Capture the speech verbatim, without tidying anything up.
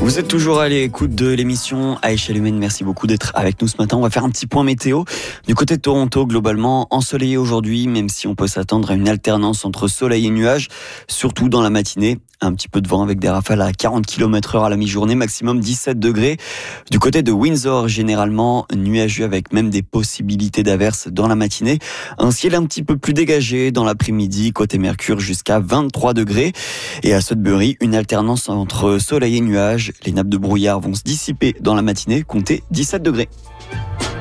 Vous êtes toujours à l'écoute de l'émission à échelle humaine. Merci beaucoup d'être avec nous ce matin. On va faire un petit point météo. Du côté de Toronto, globalement ensoleillé aujourd'hui, même si on peut s'attendre à une alternance entre soleil et nuages, surtout dans la matinée. Un petit peu de vent avec des rafales à quarante kilomètres heure à la mi-journée, maximum dix-sept degrés. Du côté de Windsor, généralement nuageux avec même des possibilités d'averses dans la matinée. Un ciel un petit peu plus dégagé dans l'après-midi, côté Mercure jusqu'à vingt-trois degrés. Et à Sudbury, une alternance entre soleil et nuages. Les nappes de brouillard vont se dissiper dans la matinée, comptez dix-sept degrés.